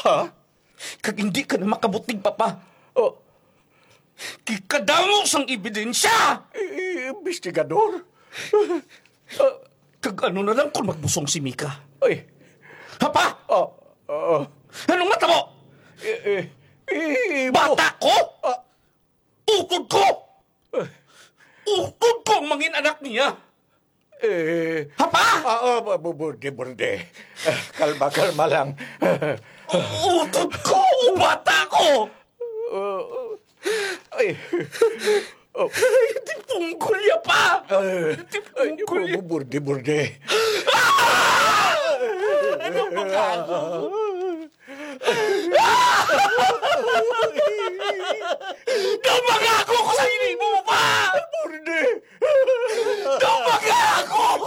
Ha? Kag hindi ka na makabuting, Papa. Oh, Kikadamo sang ebidensya! investigador? Kag ano na lang kung magbusong si Mika. Ay, Papa! Anong mata mo? Bata ko? Utod ko! Utod ko ang mangin anak niya! Papa! Burde. Kalma lang. Utod ko! Bata ko! Ay, Tipunggol niya pa! Tipunggol niya. burde. Ano ba gago? Dumagako ko sa inimo mo pa! Burde! Dumagako!